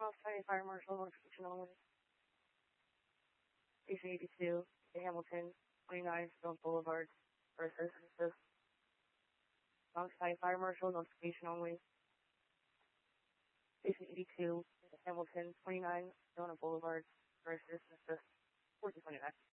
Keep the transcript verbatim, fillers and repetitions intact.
Cross County Fire Marshal notification only. Station eighty-two, Hamilton, twenty-nine, Stone Boulevard, versus the Bronx County Fire Marshal notification only. Station eighty-two, Hamilton, twenty-nine, Stone Boulevard, versus the fourteen twenty-nine.